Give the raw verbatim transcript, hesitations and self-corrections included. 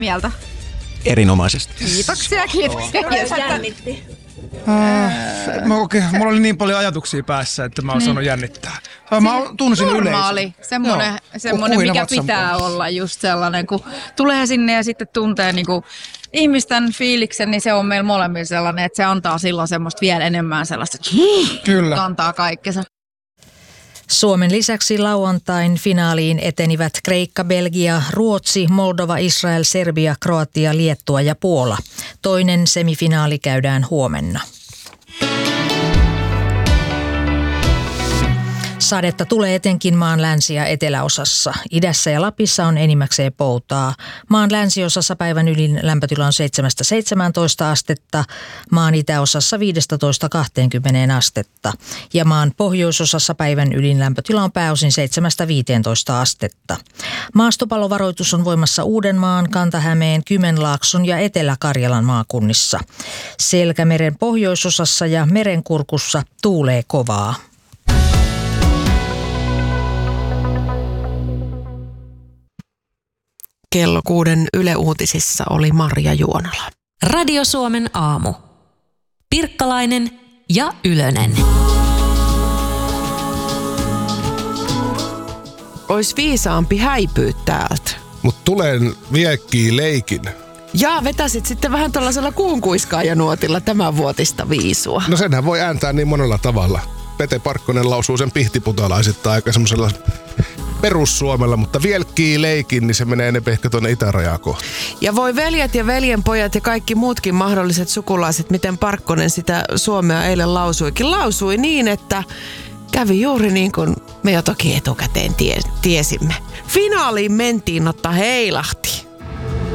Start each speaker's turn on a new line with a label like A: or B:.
A: Mieltä.
B: Erinomaisesti.
A: Kiitoksia, kiitoksia.
C: Jos jännitti.
D: Äh, mä oikein, mulla oli niin paljon ajatuksia päässä, että mä oon saanut jännittää. Mä tunsin yleisön.
A: Normaali, semmoinen, semmoinen mikä pitää olla just sellainen, kun tulee sinne ja sitten tuntee niinku ihmisten fiiliksen, niin se on meillä molemmilla sellainen, että se antaa silloin semmoista vielä enemmän sellaista, että
D: Kyllä.
A: kantaa kaikkensa.
E: Suomen lisäksi lauantain finaaliin etenivät Kreikka, Belgia, Ruotsi, Moldova, Israel, Serbia, Kroatia, Liettua ja Puola. Toinen semifinaali käydään huomenna. Sadetta tulee etenkin maan länsi- ja eteläosassa. Idässä ja Lapissa on enimmäkseen poutaa. Maan länsiosassa päivän ylin lämpötila on seitsemästä seitsemääntoista astetta, maan itäosassa viidestätoista kahteenkymmeneen astetta. Ja maan pohjoisosassa päivän ylin lämpötila on pääosin seitsemästä viiteentoista astetta. Maastopallovaroitus on voimassa Uudenmaan, Kanta-Hämeen, Kymenlaakson ja Etelä-Karjalan maakunnissa. Selkämeren pohjoisosassa ja Merenkurkussa tuulee kovaa.
F: Kello kuuden Yle Uutisissa oli Marja Juonala.
G: Radio Suomen aamu. Pirkkalainen ja Ylönen.
F: Ois viisaampi häipyä täältä.
H: Mut tulen viekkii leikin.
F: Ja vetäsit sitten vähän tällaisella kuunkuiskaajanuotilla tämän vuotista viisua.
H: No senhän voi ääntää niin monella tavalla. Pete Parkkonen lausuu sen pihtiputalaisittain aika semmoisella perussuomella, mutta vielkii leikin, niin se menee enemmän ehkä tuonne itärajaa kohti.
F: Ja voi veljet ja veljenpojat ja kaikki muutkin mahdolliset sukulaiset, miten Parkkonen sitä suomea eilen lausuikin. Lausui niin, että kävi juuri niin kuin me jo toki etukäteen tie, tiesimme. Finaaliin mentiin, mutta heilahti.